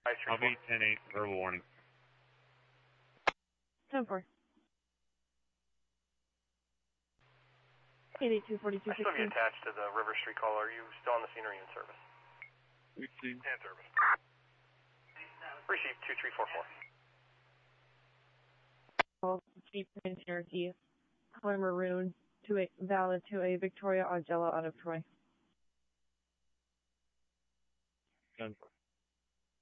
I'll be 10-8, verbal warning. 10-4. 88242. I still be attached to the River Street call. Are you still on the scene or are you in service? We've seen. In service. Receive 2344. Call Chief Cherokee, color maroon, valid to a Victoria Augella out of Troy. 10-4.